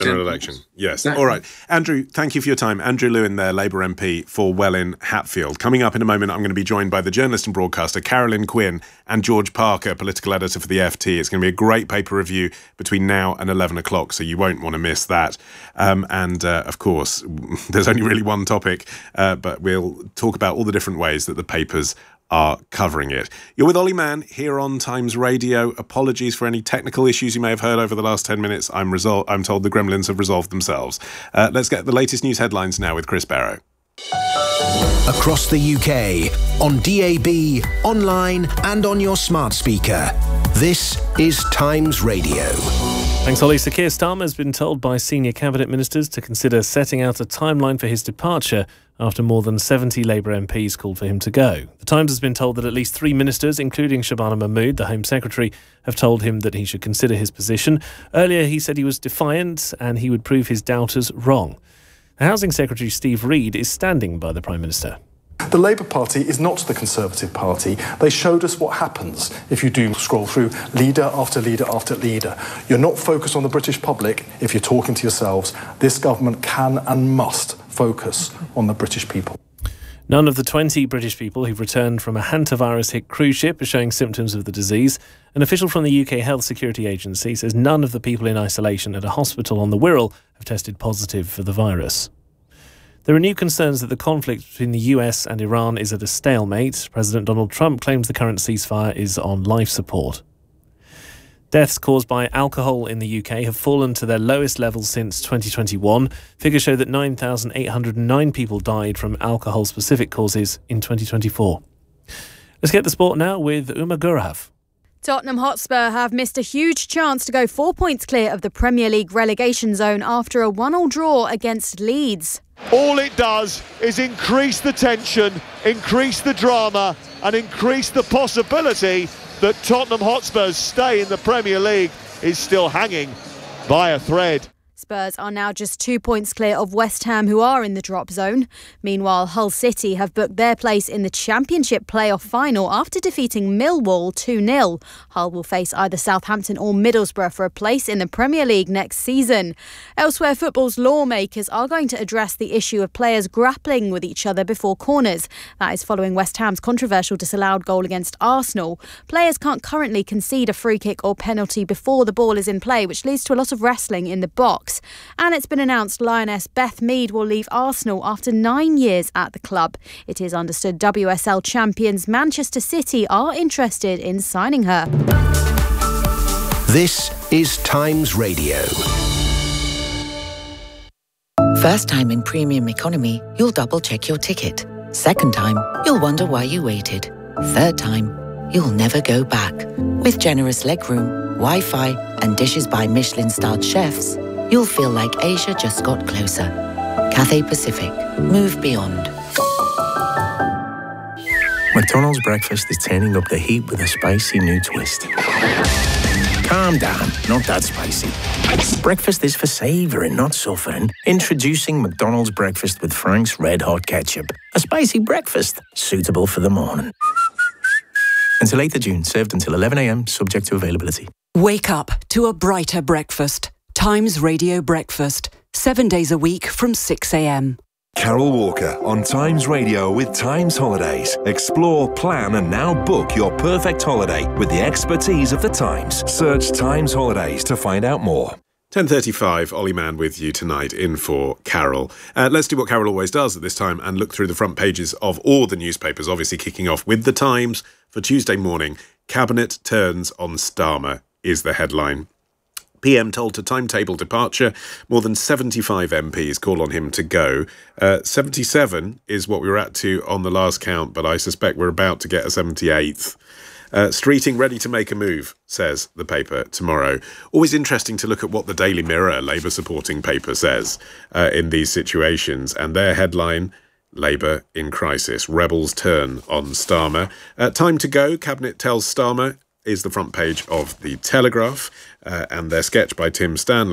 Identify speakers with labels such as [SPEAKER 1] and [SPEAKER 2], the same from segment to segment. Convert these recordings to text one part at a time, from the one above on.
[SPEAKER 1] General election. Yes.
[SPEAKER 2] Exactly.
[SPEAKER 1] All right. Andrew, thank you for your time. Andrew Lewin there, Labour MP for Welwyn Hatfield. Coming up in a moment, I'm going to be joined by the journalist and broadcaster Carolyn Quinn and George Parker, political editor for the FT. It's going to be a great paper review between now and 11 o'clock, so you won't want to miss that. Of course, there's only really one topic, but we'll talk about all the different ways that the papers are covering it. You're with Ollie Mann here on Times Radio. Apologies for any technical issues you may have heard over the last 10 minutes. I'm told the gremlins have resolved themselves. Let's get the latest news headlines now with Chris Barrow.
[SPEAKER 3] Across the UK, on DAB, online and on your smart speaker. This is Times Radio.
[SPEAKER 4] Thanks, Ollie. Sir Keir Starmer has been told by senior cabinet ministers to consider setting out a timeline for his departure after more than 70 Labour MPs called for him to go. The Times has been told that at least 3 ministers, including Shabana Mahmood, the Home Secretary, have told him that he should consider his position. Earlier, he said he was defiant and he would prove his doubters wrong. The Housing Secretary Steve Reed is standing by the Prime Minister.
[SPEAKER 5] The Labour Party is not the Conservative Party. They showed us what happens if you do scroll through leader after leader after leader. You're not focused on the British public if you're talking to yourselves. This government can and must focus on the British people.
[SPEAKER 4] None of the 20 British people who've returned from a hantavirus-hit cruise ship are showing symptoms of the disease. An official from the UK Health Security Agency says none of the people in isolation at a hospital on the Wirral have tested positive for the virus. There are new concerns that the conflict between the US and Iran is at a stalemate. President Donald Trump claims the current ceasefire is on life support. Deaths caused by alcohol in the UK have fallen to their lowest levels since 2021. Figures show that 9,809 people died from alcohol-specific causes in 2024. Let's get the sport now with Uma Gurav.
[SPEAKER 6] Tottenham Hotspur have missed a huge chance to go 4 points clear of the Premier League relegation zone after a 1-1 draw against Leeds.
[SPEAKER 7] All it does is increase the tension, increase the drama and increase the possibility that Tottenham Hotspur's stay in the Premier League is still hanging by a thread.
[SPEAKER 6] Spurs are now just 2 points clear of West Ham, who are in the drop zone. Meanwhile, Hull City have booked their place in the Championship playoff final after defeating Millwall 2-0. Hull will face either Southampton or Middlesbrough for a place in the Premier League next season. Elsewhere, football's lawmakers are going to address the issue of players grappling with each other before corners. That is following West Ham's controversial disallowed goal against Arsenal. Players can't currently concede a free kick or penalty before the ball is in play, which leads to a lot of wrestling in the box. And it's been announced Lioness Beth Mead will leave Arsenal after 9 years at the club. It is understood WSL champions Manchester City are interested in signing her.
[SPEAKER 3] This is Times Radio.
[SPEAKER 8] First time in premium economy, you'll double check your ticket. Second time, you'll wonder why you waited. Third time, you'll never go back. With generous legroom, Wi-Fi and dishes by Michelin-starred chefs, you'll feel like Asia just got closer. Cathay Pacific. Move beyond.
[SPEAKER 9] McDonald's breakfast is turning up the heat with a spicy new twist. Calm down, not that spicy. Breakfast is for savouring, not suffering. Introducing McDonald's breakfast with Frank's Red Hot Ketchup. A spicy breakfast, suitable for the morning. Until 8th of June, served until 11 a.m, subject to availability.
[SPEAKER 10] Wake up to a brighter breakfast. Times Radio Breakfast. 7 days a week from 6 a.m.
[SPEAKER 11] Carol Walker on Times Radio with Times Holidays. Explore, plan and now book your perfect holiday with the expertise of the Times. Search Times Holidays to find out more.
[SPEAKER 1] 10:35, Ollie Mann with you tonight in for Carol. Let's do what Carol always does at this time and look through the front pages of all the newspapers, obviously kicking off with the Times for Tuesday morning. Cabinet turns on Starmer is the headline. PM told to timetable departure. More than 75 MPs call on him to go. 77 is what we were at to on the last count, but I suspect we're about to get a 78th. Streeting ready to make a move, says the paper tomorrow. Always interesting to look at what the Daily Mirror, Labour supporting paper, says in these situations. And their headline, Labour in crisis. Rebels turn on Starmer. Time to go, Cabinet tells Starmer, is the front page of The Telegraph, and their sketch by Tim Stanley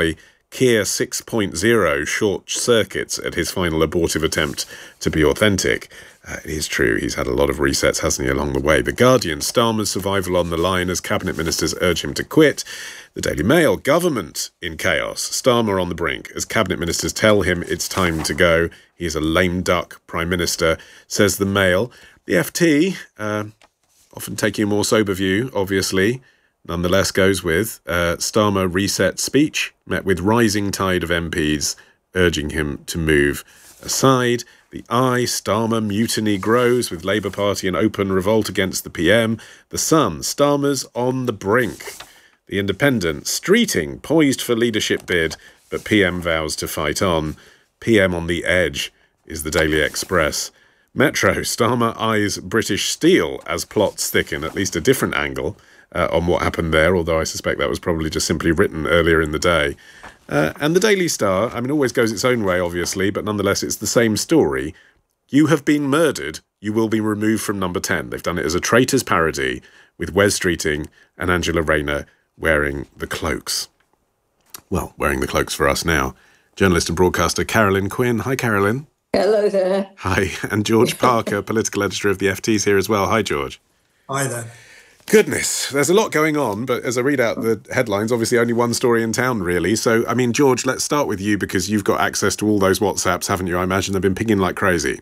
[SPEAKER 1] Keir 6.0 short circuits at his final abortive attempt to be authentic. It is true, he's had a lot of resets, hasn't he, along the way. The Guardian, Starmer's survival on the line as cabinet ministers urge him to quit. The Daily Mail, government in chaos. Starmer on the brink as cabinet ministers tell him it's time to go. He is a lame duck prime minister, says the Mail. The FT, often taking a more sober view, obviously, nonetheless goes with Starmer reset speech, met with rising tide of MPs urging him to move aside. The Eye, Starmer mutiny grows with Labour Party in open revolt against the PM. The Sun, Starmer's on the brink. The Independent, Streeting poised for leadership bid, but PM vows to fight on. PM on the edge is the Daily Express. Metro, Starmer eyes British Steel as plots thicken, at least a different angle on what happened there, although I suspect that was probably just simply written earlier in the day. And the Daily Star, I mean, always goes its own way, obviously, but nonetheless, it's the same story. You have been murdered. You will be removed from number 10. They've done it as a traitor's parody with Wes Streeting and Angela Rayner wearing the cloaks. Well, wearing the cloaks for us now. Journalist and broadcaster Carolyn Quinn. Hi, Carolyn.
[SPEAKER 2] Hello there.
[SPEAKER 1] Hi. And George Parker, political editor of the FT's here as well. Hi, George.
[SPEAKER 12] Hi there.
[SPEAKER 1] Goodness, there's a lot going on, but as I read out the headlines, obviously only one story in town, really. So, I mean, George, let's start with you because you've got access to all those WhatsApps, haven't you? I imagine they've been pinging like crazy.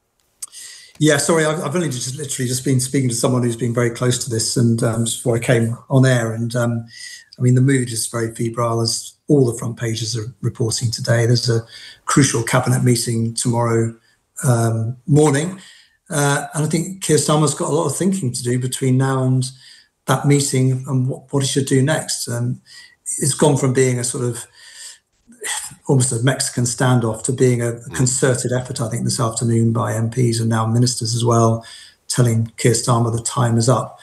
[SPEAKER 12] Yeah, sorry, I've only literally been speaking to someone who's been very close to this, and just before I came on air, and I mean, the mood is very febrile, as all the front pages are reporting today. There's a crucial cabinet meeting tomorrow morning. And I think Keir Starmer's got a lot of thinking to do between now and that meeting and what he should do next. It's gone from being a sort of almost a Mexican standoff to being a concerted effort, I think, this afternoon by MPs and now ministers as well, telling Keir Starmer the time is up.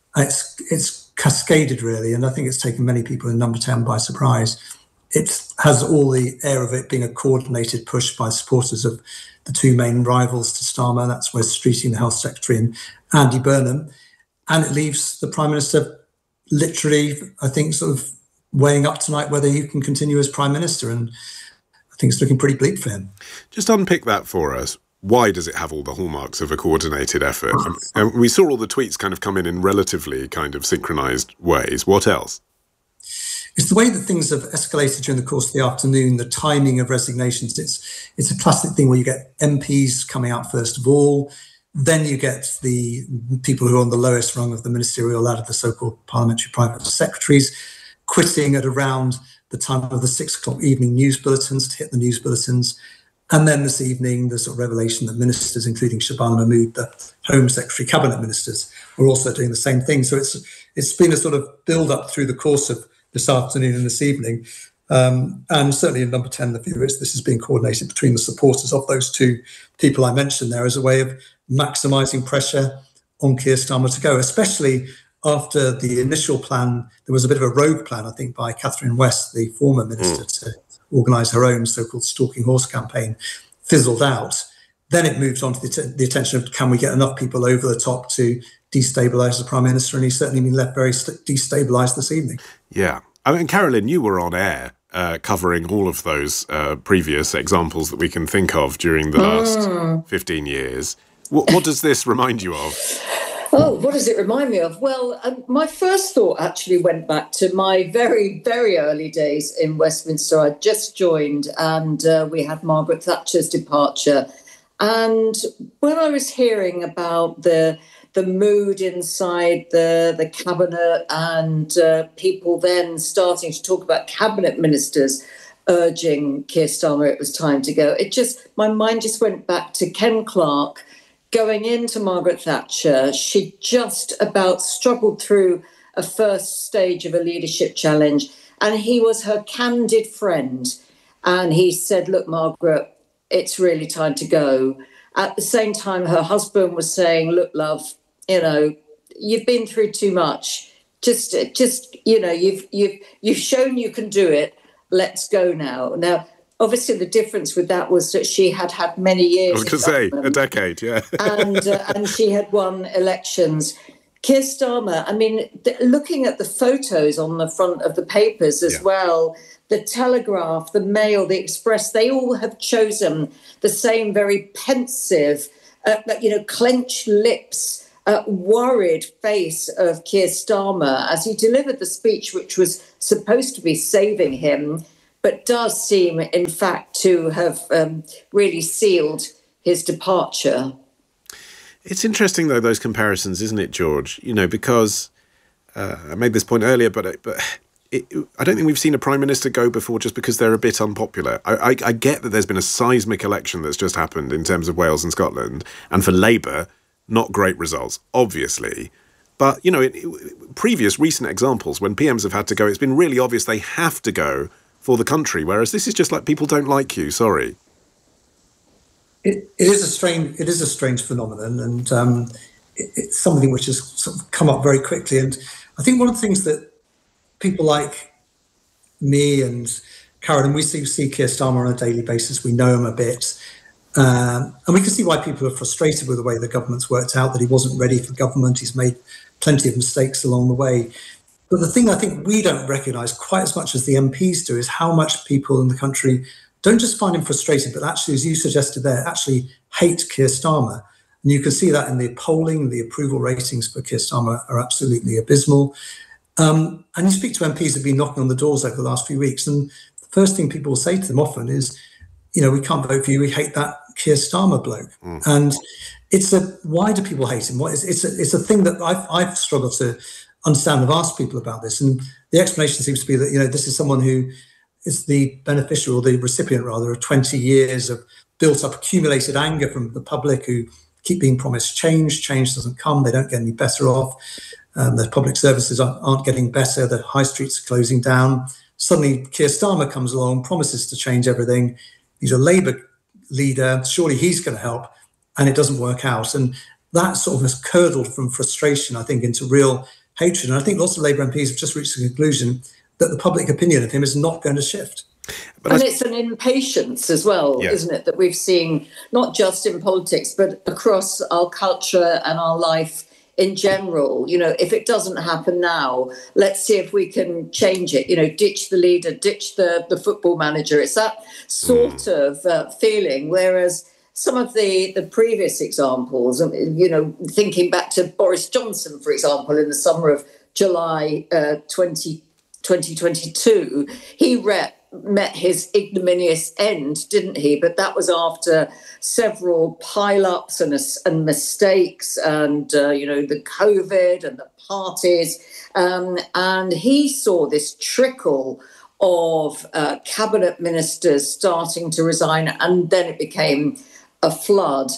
[SPEAKER 12] It's cascaded, really, and I think it's taken many people in number 10 by surprise. It has all the air of it being a coordinated push by supporters of the two main rivals to Starmer, that's Wes Streeting, the Health Secretary, and Andy Burnham. And it leaves the Prime Minister literally, I think, sort of weighing up tonight whether he can continue as Prime Minister. And I think it's looking pretty bleak for him.
[SPEAKER 1] Just unpick that for us. Why does it have all the hallmarks of a coordinated effort? And we saw all the tweets kind of come in relatively kind of synchronised ways. What else?
[SPEAKER 12] It's the way that things have escalated during the course of the afternoon, the timing of resignations. It's a classic thing where you get MPs coming out first of all, then you get the people who are on the lowest rung of the ministerial ladder, the so-called parliamentary private secretaries, quitting at around the time of the 6 o'clock evening news bulletins to hit the news bulletins. And then this evening, the sort of revelation that ministers, including Shabana Mahmood, the Home Secretary, cabinet ministers, were also doing the same thing. So it's been a sort of build-up through the course of this afternoon and this evening. And certainly in number 10, the view is this is being coordinated between the supporters of those two people I mentioned there as a way of maximising pressure on Keir Starmer to go, especially after the initial plan. There was a bit of a rogue plan, I think, by Catherine West, the former minister, to organise her own so-called stalking horse campaign, fizzled out. Then it moved on to the attention of, can we get enough people over the top to destabilise the Prime Minister? And he's certainly been left very destabilised this evening.
[SPEAKER 1] Yeah. I mean, Carolyn, you were on air covering all of those previous examples that we can think of during the last 15 years. What does this remind you of?
[SPEAKER 2] Oh, what does it remind me of? Well, my first thought actually went back to my very, very early days in Westminster. I just joined and we had Margaret Thatcher's departure. And when I was hearing about the mood inside the cabinet and people then starting to talk about cabinet ministers urging Keir Starmer it was time to go, my mind just went back to Ken Clarke going into Margaret Thatcher. She just about struggled through a first stage of a leadership challenge, and he was her candid friend. And he said, look, Margaret, it's really time to go. At the same time, her husband was saying, look, love, you've been through too much. Just you've shown you can do it. Let's go now. Now, obviously, the difference with that was that she had many years.
[SPEAKER 1] I was going to say, a decade, yeah.
[SPEAKER 2] and she had won elections. Keir Starmer, I mean, looking at the photos on the front of the papers as well, the Telegraph, the Mail, the Express, they all have chosen the same very pensive, clenched lips, worried face of Keir Starmer as he delivered the speech which was supposed to be saving him, but does seem, in fact, to have really sealed his departure.
[SPEAKER 1] It's interesting, though, those comparisons, isn't it, George? Because I made this point earlier, but I don't think we've seen a Prime Minister go before just because they're a bit unpopular. I get that there's been a seismic election that's just happened in terms of Wales and Scotland, and for Labour, not great results, obviously. But, previous recent examples, when PMs have had to go, it's been really obvious they have to go for the country, whereas this is just like, people don't like you, sorry.
[SPEAKER 12] It is a strange phenomenon, and it's something which has sort of come up very quickly. And I think one of the things that people like me and Karen, and we see Keir Starmer on a daily basis, we know him a bit, and we can see why people are frustrated with the way the government's worked out, that he wasn't ready for government, he's made plenty of mistakes along the way. But the thing I think we don't recognise quite as much as the MPs do is how much people in the country don't just find him frustrated, but actually, as you suggested there, actually hate Keir Starmer. And you can see that in the polling, the approval ratings for Keir Starmer are absolutely abysmal. And you speak to MPs who've been knocking on the doors over the last few weeks, and the first thing people will say to them often is, we can't vote for you, we hate that Keir Starmer bloke. And why do people hate him? It's a thing that I've struggled to understand. I've asked people about this, and the explanation seems to be that, this is someone who is the beneficiary, or the recipient rather, of 20 years of built up accumulated anger from the public who keep being promised change. Change doesn't come. They don't get any better off. The public services aren't getting better. The high streets are closing down. Suddenly, Keir Starmer comes along, promises to change everything. He's a Labour leader. Surely he's going to help. And it doesn't work out. And that sort of has curdled from frustration, I think, into real hatred. And I think lots of Labour MPs have just reached the conclusion that the public opinion of him is not going to shift.
[SPEAKER 2] And it's an impatience as well, isn't it, that we've seen not just in politics, but across our culture and our life in general. If it doesn't happen now, let's see if we can change it. Ditch the leader, ditch the football manager. It's that sort of feeling, whereas some of the previous examples, thinking back to Boris Johnson, for example, in the summer of July 2022, he met his ignominious end, didn't he? But that was after several pile-ups and mistakes and, the COVID and the parties. And he saw this trickle of cabinet ministers starting to resign, and then it became a flood.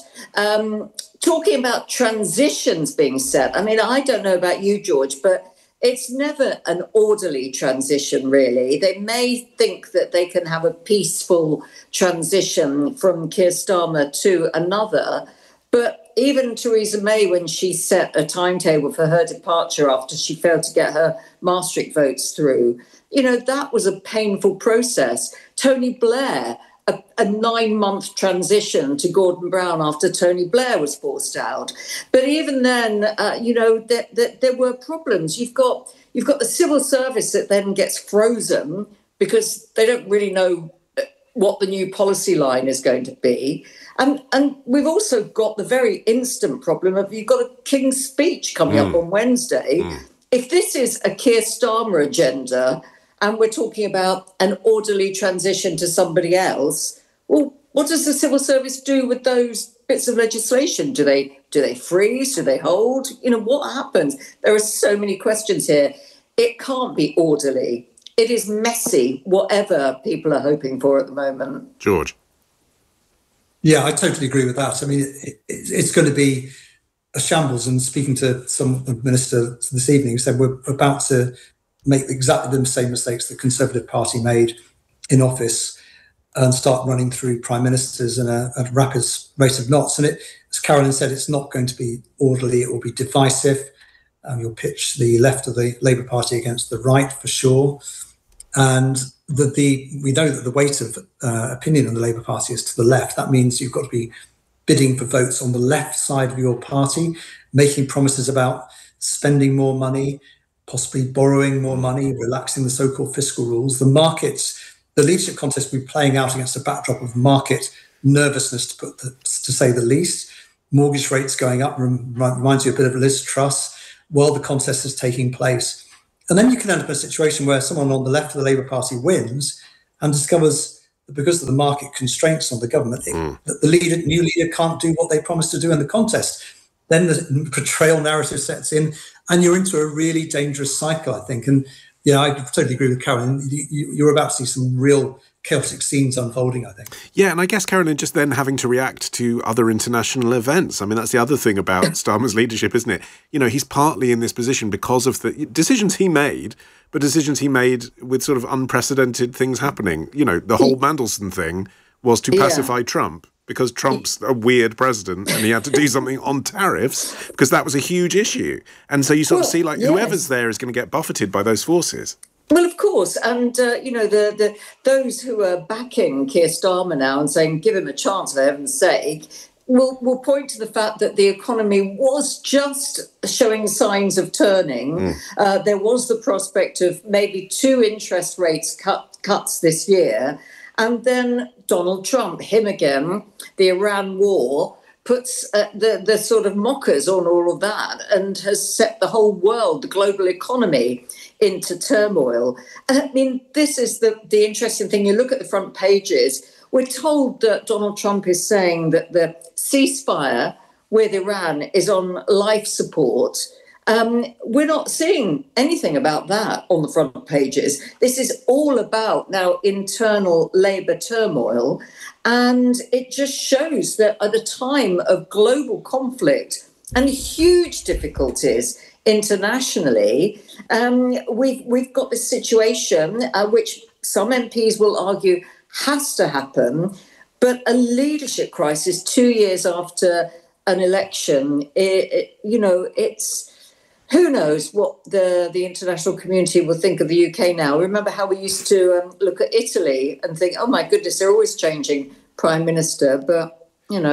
[SPEAKER 2] Talking about transitions being set, I don't know about you, George, but it's never an orderly transition, really. They may think that they can have a peaceful transition from Keir Starmer to another, but even Theresa May, when she set a timetable for her departure after she failed to get her Maastricht votes through, that was a painful process. Tony Blair, a 9-month transition to Gordon Brown after Tony Blair was forced out. But even then, there were problems. You've got the civil service that then gets frozen because they don't really know what the new policy line is going to be. And we've also got the very instant problem of you've got a King's Speech coming up on Wednesday. If this is a Keir Starmer agenda, and we're talking about an orderly transition to somebody else, well, what does the civil service do with those bits of legislation? Do they freeze? Do they hold? What happens? There are so many questions here. It can't be orderly. It is messy, whatever people are hoping for at the moment.
[SPEAKER 1] George.
[SPEAKER 12] Yeah, I totally agree with that. It's going to be a shambles. And speaking to some minister this evening, who said we're about to make exactly the same mistakes the Conservative Party made in office and start running through prime ministers at a rapid rate of knots. And as Carolyn said, it's not going to be orderly. It will be divisive. You'll pitch the left of the Labour Party against the right for sure. And we know that the weight of opinion on the Labour Party is to the left. That means you've got to be bidding for votes on the left side of your party, making promises about spending more money, possibly borrowing more money, relaxing the so-called fiscal rules. The markets, the leadership contest will be playing out against a backdrop of market nervousness, to say the least. Mortgage rates going up reminds you a bit of Liz Truss while the contest is taking place. And then you can end up in a situation where someone on the left of the Labour Party wins and discovers that because of the market constraints on the government, that the new leader can't do what they promised to do in the contest. Then the betrayal narrative sets in and you're into a really dangerous cycle, I think. And yeah, I totally agree with Carolyn. You're about to see some real chaotic scenes unfolding, I think.
[SPEAKER 1] Yeah, and I guess, Carolyn, just then having to react to other international events. I mean, that's the other thing about Starmer's leadership, isn't it? You know, he's partly in this position because of the decisions he made, but decisions he made with sort of unprecedented things happening. You know, the whole Mandelson thing was to pacify Trump because Trump's a weird president and he had to do something on tariffs because that was a huge issue. And so you sort of see, like, whoever's there is going to get buffeted by those forces.
[SPEAKER 2] Well, of course, and those who are backing Keir Starmer now and saying give him a chance for heaven's sake will point to the fact that the economy was just showing signs of turning. There was the prospect of maybe 2 interest rates cuts this year, and then Donald Trump, him again, the Iran war, puts the sort of mockers on all of that and has set the whole world, the global economy, into turmoil. I mean, this is the interesting thing. You look at the front pages, we're told that Donald Trump is saying that the ceasefire with Iran is on life support. We're not seeing anything about that on the front pages. This is all about now internal Labour turmoil. And it just shows that at a time of global conflict and huge difficulties internationally, we've got this situation which some MPs will argue has to happen, but a leadership crisis 2 years after an election, it's who knows what the international community will think of the UK now. Remember how we used to look at Italy and think, oh my goodness, they're always changing prime minister, but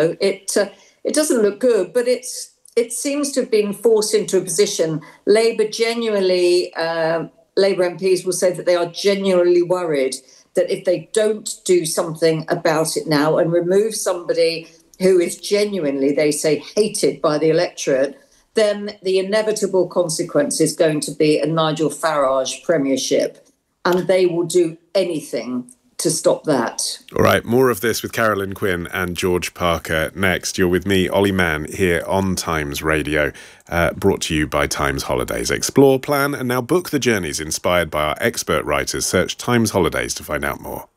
[SPEAKER 2] it doesn't look good, but it seems to have been forced into a position. Labour MPs will say that they are genuinely worried that if they don't do something about it now and remove somebody who is genuinely, they say, hated by the electorate, then the inevitable consequence is going to be a Nigel Farage premiership, and they will do anything to stop that.
[SPEAKER 1] All right, more of this with Carolyn Quinn and George Parker next. You're with me, Ollie Mann, here on Times Radio, brought to you by Times Holidays. Explore, plan and now book the journeys inspired by our expert writers. Search Times Holidays to find out more.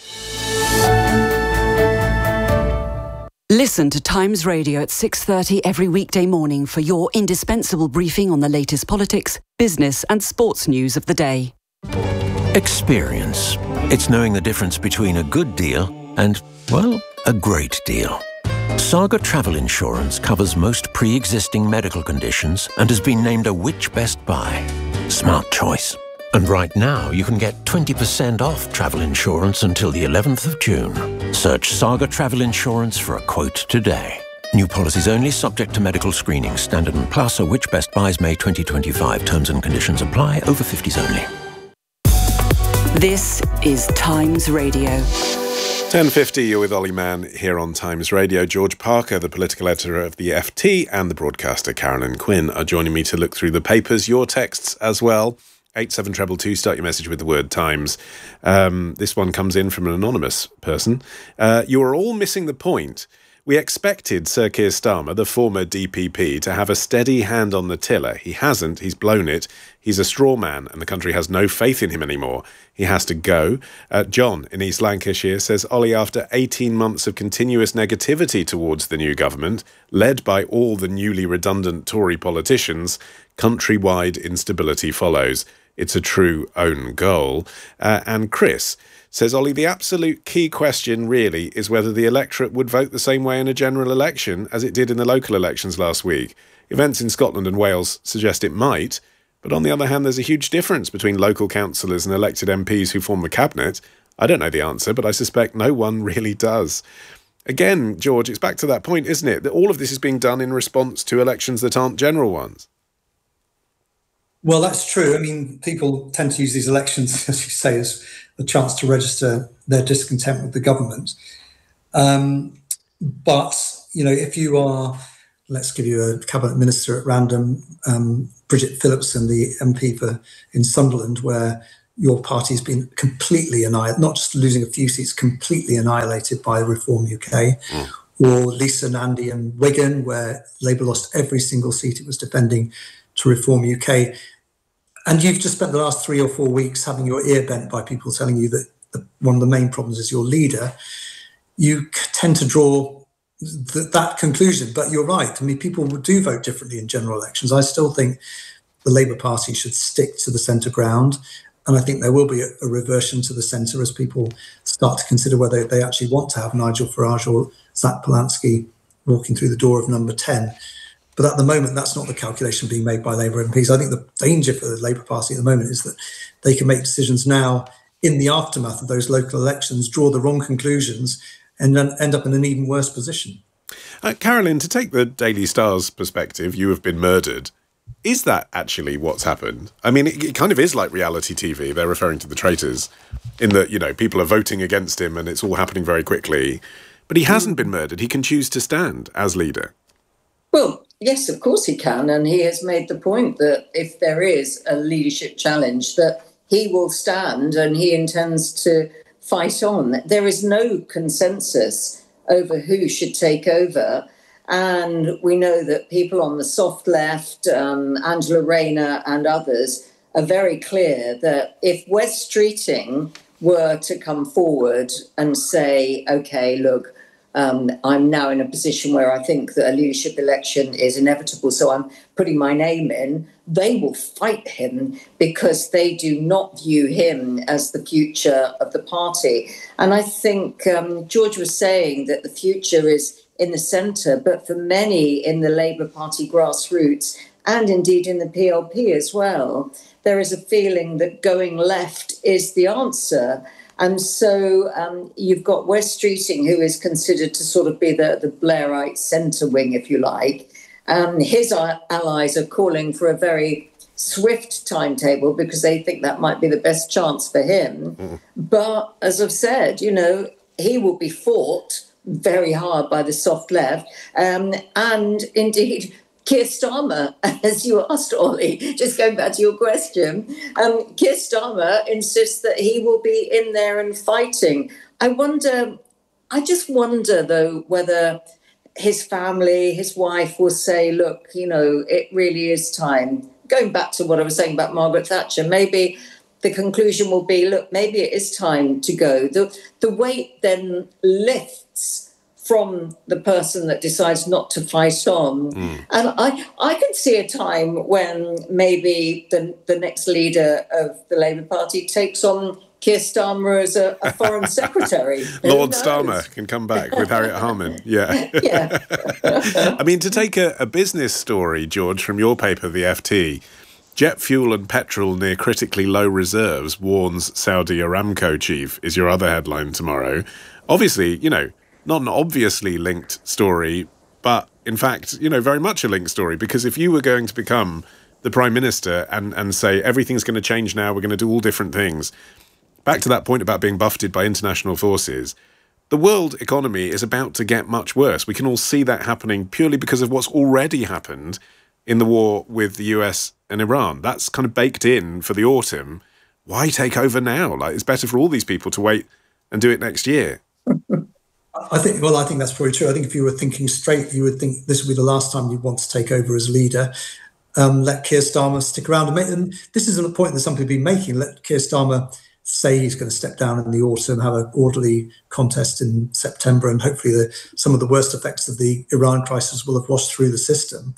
[SPEAKER 10] Listen to Times Radio at 6:30 every weekday morning for your indispensable briefing on the latest politics, business and sports news of the day.
[SPEAKER 9] Experience. It's knowing the difference between a good deal and, well, a great deal. Saga Travel Insurance covers most pre-existing medical conditions and has been named a Which Best Buy. Smart choice. And right now, you can get 20% off travel insurance until the 11th of June. Search Saga Travel Insurance for a quote today. New policies only, subject to medical screening. Standard and Plus are Which Best Buys May 2025. Terms and conditions apply. Over 50s only.
[SPEAKER 10] This is Times Radio.
[SPEAKER 1] 10:50, you're with Ollie Mann here on Times Radio. George Parker, the political editor of the FT, and the broadcaster Carolyn Quinn are joining me to look through the papers, your texts as well. 87222, start your message with the word Times. This one comes in from an anonymous person. You are all missing the point. We expected Sir Keir Starmer, the former DPP, to have a steady hand on the tiller. He hasn't. He's blown it. He's a straw man, and the country has no faith in him anymore. He has to go. John in East Lancashire says, Ollie, after 18 months of continuous negativity towards the new government, led by all the newly redundant Tory politicians, countrywide instability follows. It's a true own goal. And Chris says, Ollie, the absolute key question really is whether the electorate would vote the same way in a general election as it did in the local elections last week. Events in Scotland and Wales suggest it might, but on the other hand, there's a huge difference between local councillors and elected MPs who form the cabinet. I don't know the answer, but I suspect no one really does. Again, George, it's back to that point, isn't it? That all of this is being done in response to elections that aren't general ones.
[SPEAKER 12] Well, that's true. I mean, people tend to use these elections, as you say, as a chance to register their discontent with the government. But, if you are, let's give you a cabinet minister at random, Bridget Phillipson, the MP in Sunderland, where your party's been completely annihilated, not just losing a few seats, completely annihilated by Reform UK, or Lisa Nandy in Wigan, where Labour lost every single seat it was defending to Reform UK. And you've just spent the last 3 or 4 weeks having your ear bent by people telling you that one of the main problems is your leader. You tend to draw that conclusion, but you're right. I mean, people do vote differently in general elections. I still think the Labour Party should stick to the centre ground, and I think there will be a reversion to the centre as people start to consider whether they actually want to have Nigel Farage or Zach Polanski walking through the door of number 10. But at the moment, that's not the calculation being made by Labour MPs. I think the danger for the Labour Party at the moment is that they can make decisions now in the aftermath of those local elections, draw the wrong conclusions, and then end up in an even worse position.
[SPEAKER 1] Carolyn, to take the Daily Star's perspective, you have been murdered. Is that actually what's happened? I mean, it kind of is like reality TV. They're referring to the traitors in that, people are voting against him and it's all happening very quickly. But he hasn't been murdered. He can choose to stand as leader.
[SPEAKER 2] Well, yes, of course he can. And he has made the point that if there is a leadership challenge, that he will stand and he intends to fight on. There is no consensus over who should take over. And we know that people on the soft left, Angela Rayner and others, are very clear that if Wes Streeting were to come forward and say, OK, look, I'm now in a position where I think that a leadership election is inevitable, so I'm putting my name in, they will fight him because they do not view him as the future of the party. And I think George was saying that the future is in the centre, but for many in the Labour Party grassroots and indeed in the PLP as well, there is a feeling that going left is the answer. And so you've got Wes Streeting, who is considered to sort of be the Blairite centre wing, if you like. His allies are calling for a very swift timetable because they think that might be the best chance for him. But as I've said, he will be fought very hard by the soft left. And indeed, Keir Starmer, as you asked, Ollie, just going back to your question, Keir Starmer insists that he will be in there and fighting. I just wonder, though, whether his family, his wife will say, look, it really is time. Going back to what I was saying about Margaret Thatcher, maybe the conclusion will be, look, maybe it is time to go. The weight then lifts from the person that decides not to fight on. And I can see a time when maybe the next leader of the Labour Party takes on Keir Starmer as a foreign secretary.
[SPEAKER 1] Lord Starmer can come back with Harriet Harman. Yeah. I mean, to take a business story, George, from your paper, The FT, jet fuel and petrol near critically low reserves, warns Saudi Aramco chief, is your other headline tomorrow. Obviously, not an obviously linked story, but in fact, very much a linked story, because if you were going to become the Prime Minister and say everything's going to change now, we're going to do all different things, back to that point about being buffeted by international forces, the world economy is about to get much worse. We can all see that happening purely because of what's already happened in the war with the US and Iran. That's kind of baked in for the autumn. Why take over now? It's better for all these people to wait and do it next year.
[SPEAKER 12] I think that's probably true. I think if you were thinking straight, you would think this would be the last time you'd want to take over as leader. Let Keir Starmer stick around. And this isn't a point that some people have been making. Let Keir Starmer say he's going to step down in the autumn, have an orderly contest in September, and hopefully some of the worst effects of the Iran crisis will have washed through the system.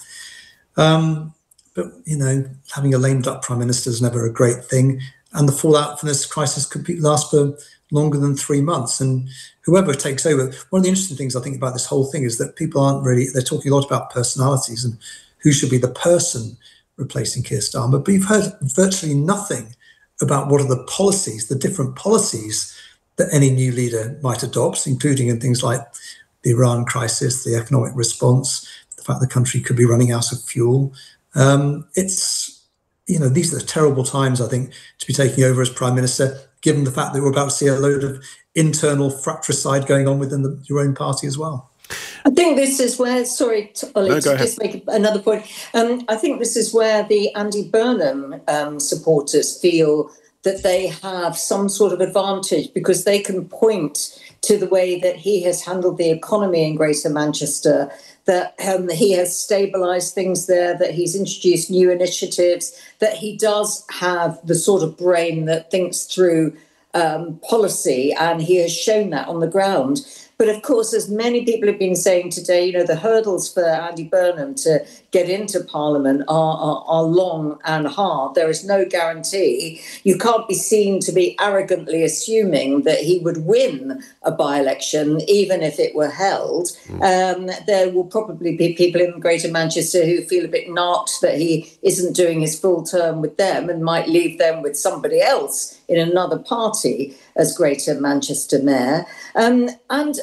[SPEAKER 12] But, having a lame duck Prime Minister is never a great thing. And the fallout from this crisis could last for longer than 3 months. And whoever takes over, one of the interesting things I think about this whole thing is that people they're talking a lot about personalities and who should be the person replacing Keir Starmer. But you've heard virtually nothing about what are the policies, the different policies that any new leader might adopt, including in things like the Iran crisis, the economic response, the fact the country could be running out of fuel. these are terrible times, I think, to be taking over as Prime Minister, given the fact that we're about to see a load of internal fratricide going on within your own party as well.
[SPEAKER 2] I think this is where, sorry, Ollie, to just make another point. I think this is where the Andy Burnham supporters feel that they have some sort of advantage, because they can point to the way that he has handled the economy in Greater Manchester, that he has stabilised things there, that he's introduced new initiatives, that he does have the sort of brain that thinks through policy, and he has shown that on the ground. But of course, as many people have been saying today, the hurdles for Andy Burnham to get into Parliament are long and hard. There is no guarantee. You can't be seen to be arrogantly assuming that he would win a by-election, even if it were held. There will probably be people in Greater Manchester who feel a bit narked that he isn't doing his full term with them and might leave them with somebody else in another party as Greater Manchester Mayor. And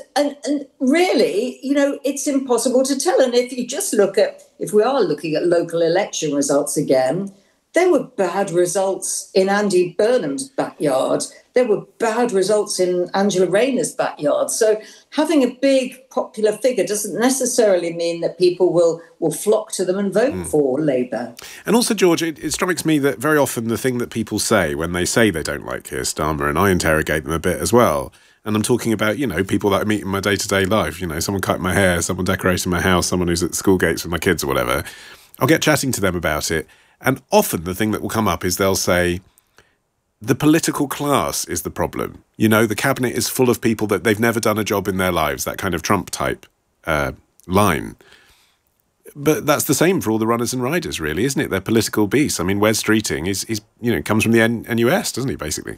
[SPEAKER 2] really, it's impossible to tell. And if you just if we are looking at local election results again, there were bad results in Andy Burnham's backyard. There were bad results in Angela Rayner's backyard. So having a big popular figure doesn't necessarily mean that people will flock to them and vote for Labour.
[SPEAKER 1] And also, George, it strikes me that very often the thing that people say when they say they don't like Keir Starmer, and I interrogate them a bit as well, and I'm talking about, people that I meet in my day-to-day life, someone cutting my hair, someone decorating my house, someone who's at school gates with my kids or whatever. I'll get chatting to them about it. And often the thing that will come up is they'll say, the political class is the problem. The cabinet is full of people that they've never done a job in their lives, that kind of Trump-type line. But that's the same for all the runners and riders, really, isn't it? They're political beasts. I mean, Wes Streeting comes from the NUS, doesn't he, basically?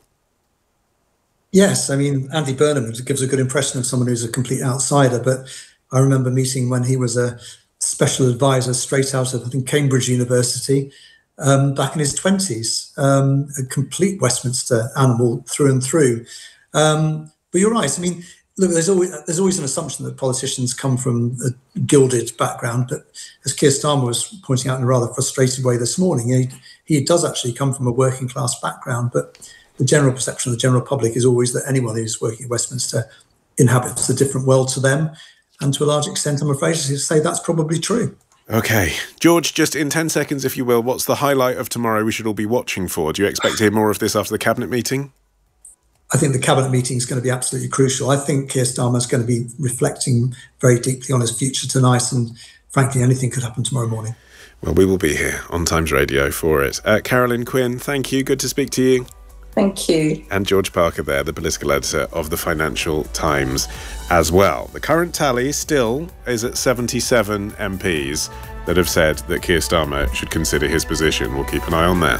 [SPEAKER 12] Yes, I mean, Andy Burnham gives a good impression of someone who's a complete outsider, but I remember meeting when he was a special advisor straight out of, I think, Cambridge University, back in his 20s, a complete Westminster animal through and through. But you're right. I mean, look, there's always an assumption that politicians come from a gilded background, but as Keir Starmer was pointing out in a rather frustrated way this morning, he does actually come from a working class background, but the general perception of the general public is always that anyone who's working at Westminster inhabits a different world to them. And to a large extent, I'm afraid to say that's probably true.
[SPEAKER 1] OK. George, just in 10 seconds, if you will, what's the highlight of tomorrow we should all be watching for? Do you expect to hear more of this after the Cabinet meeting?
[SPEAKER 12] I think the Cabinet meeting is going to be absolutely crucial. I think Keir Starmer is going to be reflecting very deeply on his future tonight, and frankly, anything could happen tomorrow morning. Well,
[SPEAKER 1] we will be here on Times Radio for it. Carolyn Quinn, thank you. Good to speak to you.
[SPEAKER 2] Thank you.
[SPEAKER 1] And George Parker there, the political editor of the Financial Times as well. The current tally still is at 77 MPs that have said that Keir Starmer should consider his position. We'll keep an eye on that.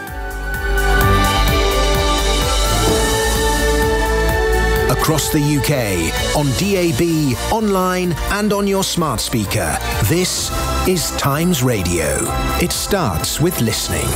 [SPEAKER 3] Across the UK, on DAB, online and on your smart speaker. This is Times Radio. It starts with listening.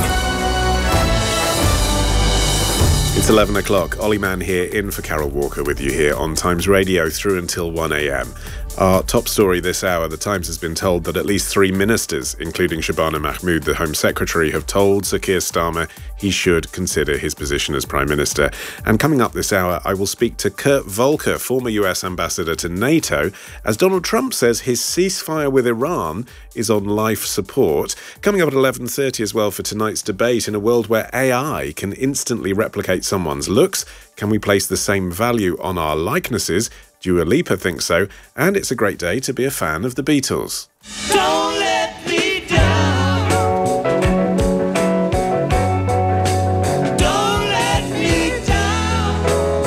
[SPEAKER 1] It's 11 o'clock. Ollie Mann here, in for Carol Walker, with you here on Times Radio through until 1 a.m. Our top story this hour, the Times has been told that at least 3 ministers, including Shabana Mahmood, the Home Secretary, have told Sir Keir Starmer he should consider his position as Prime Minister. And coming up this hour, I will speak to Kurt Volker, former US Ambassador to NATO, as Donald Trump says his ceasefire with Iran is on life support. Coming up at 11:30 as well for tonight's debate, in a world where AI can instantly replicate someone's looks, can we place the same value on our likenesses? Dua Lipa thinks so, and it's a great day to be a fan of the Beatles.
[SPEAKER 13] Don't let me down. Don't let me down.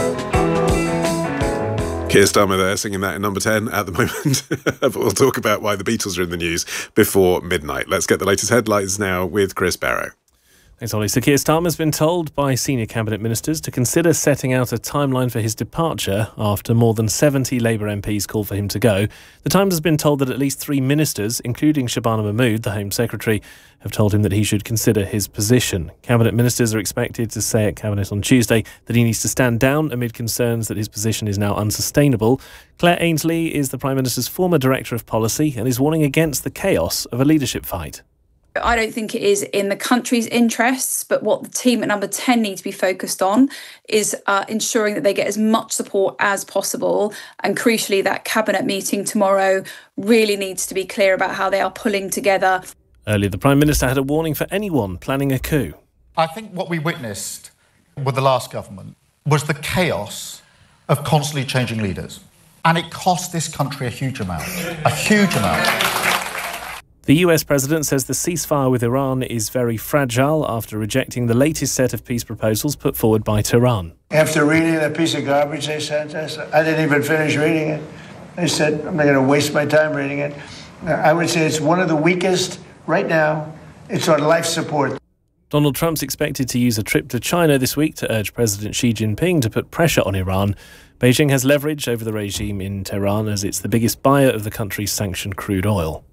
[SPEAKER 1] Keir Starmer there singing that in number 10 at the moment. But we'll talk about why the Beatles are in the news before midnight. Let's get the latest headlines now with Chris Barrow.
[SPEAKER 4] Thanks, Ollie. Sir Keir Starmer has been told by senior cabinet ministers to consider setting out a timeline for his departure after more than 70 Labour MPs called for him to go. The Times has been told that at least 3 ministers, including Shabana Mahmood, the Home Secretary, have told him that he should consider his position. Cabinet ministers are expected to say at Cabinet on Tuesday that he needs to stand down amid concerns that his position is now unsustainable. Claire Ainsley is the Prime Minister's former Director of Policy and is warning against the chaos of a leadership fight.
[SPEAKER 14] I don't think it is in the country's interests, but what the team at Number 10 need to be focused on is ensuring that they get as much support as possible. And crucially, that cabinet meeting tomorrow really needs to be clear about how they are pulling together.
[SPEAKER 4] Earlier, the Prime Minister had a warning for anyone planning a coup.
[SPEAKER 15] I think what we witnessed with the last government was the chaos of constantly changing leaders. And it cost this country a huge amount. A huge amount.
[SPEAKER 4] The US president says the ceasefire with Iran is very fragile after rejecting the latest set of peace proposals put forward by Tehran.
[SPEAKER 16] After reading that piece of garbage they sent us, I didn't even finish reading it. They said, I'm not going to waste my time reading it. I would say it's one of the weakest right now. It's on life support.
[SPEAKER 4] Donald Trump's expected to use a trip to China this week to urge President Xi Jinping to put pressure on Iran. Beijing has leverage over the regime in Tehran as it's the biggest buyer of the country's sanctioned crude oil.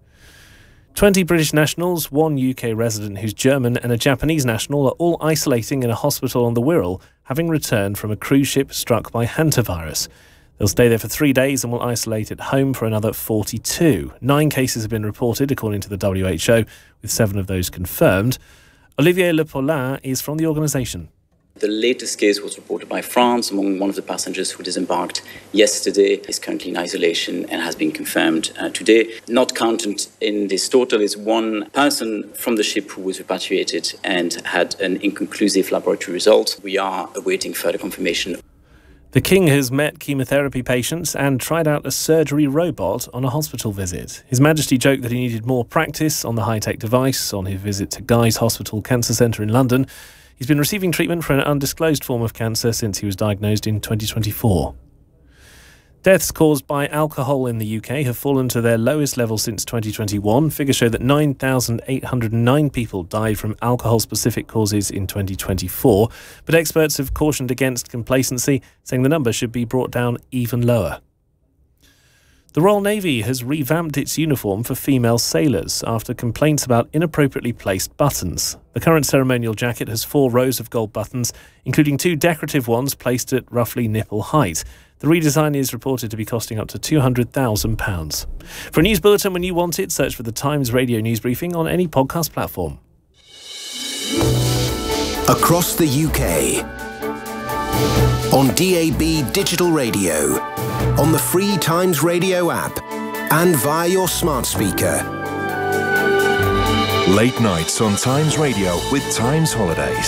[SPEAKER 4] 20 British nationals, one UK resident who's German and a Japanese national are all isolating in a hospital on the Wirral, having returned from a cruise ship struck by hantavirus. They'll stay there for 3 days and will isolate at home for another 42. 9 cases have been reported, according to the WHO, with 7 of those confirmed. Olivier Le Paulin is from the organisation.
[SPEAKER 17] The latest case was reported by France among one of the passengers who disembarked yesterday. Is currently in isolation and has been confirmed today. Not counted in this total is one person from the ship who was repatriated and had an inconclusive laboratory result. We are awaiting further confirmation.
[SPEAKER 4] The King has met chemotherapy patients and tried out a surgery robot on a hospital visit. His Majesty joked that he needed more practice on the high-tech device on his visit to Guy's Hospital Cancer Centre in London. He's been receiving treatment for an undisclosed form of cancer since he was diagnosed in 2024. Deaths caused by alcohol in the UK have fallen to their lowest level since 2021. Figures show that 9,809 people died from alcohol-specific causes in 2024. But experts have cautioned against complacency, saying the number should be brought down even lower. The Royal Navy has revamped its uniform for female sailors after complaints about inappropriately placed buttons. The current ceremonial jacket has 4 rows of gold buttons, including 2 decorative ones placed at roughly nipple height. The redesign is reported to be costing up to £200,000. For a news bulletin when you want it, search for the Times Radio News Briefing on any podcast platform.
[SPEAKER 3] Across the UK, on DAB Digital Radio, on the free Times Radio app, and via your smart speaker.
[SPEAKER 11] Late nights on Times Radio with Times Holidays.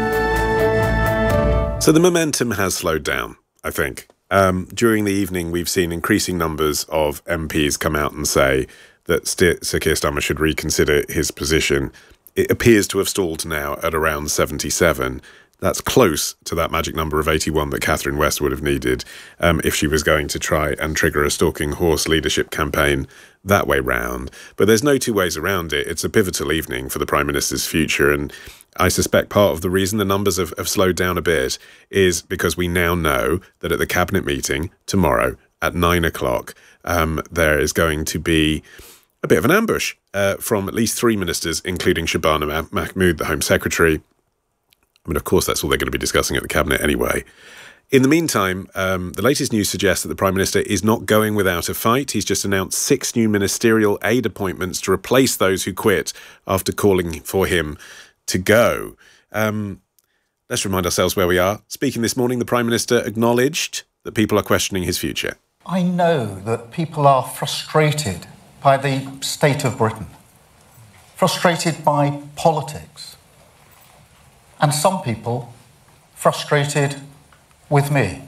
[SPEAKER 1] So the momentum has slowed down, I think. During the evening, we've seen increasing numbers of MPs come out and say that Sir Keir Starmer should reconsider his position. It appears to have stalled now at around 77. That's close to that magic number of 81 that Catherine West would have needed if she was going to try and trigger a stalking horse leadership campaign that way round. But there's no two ways around it. It's a pivotal evening for the Prime Minister's future, and I suspect part of the reason the numbers have slowed down a bit is because we now know that at the Cabinet meeting tomorrow at 9 o'clock, there is going to be a bit of an ambush from at least 3 ministers, including Shabana Mahmood, the Home Secretary. I mean, of course, that's all they're going to be discussing at the Cabinet anyway. In the meantime, the latest news suggests that the Prime Minister is not going without a fight. He's just announced 6 new ministerial aid appointments to replace those who quit after calling for him to go. Let's remind ourselves where we are. Speaking this morning, the Prime Minister acknowledged that people are questioning his future.
[SPEAKER 15] I know that people are frustrated by the state of Britain, frustrated by politics, and some people frustrated with me.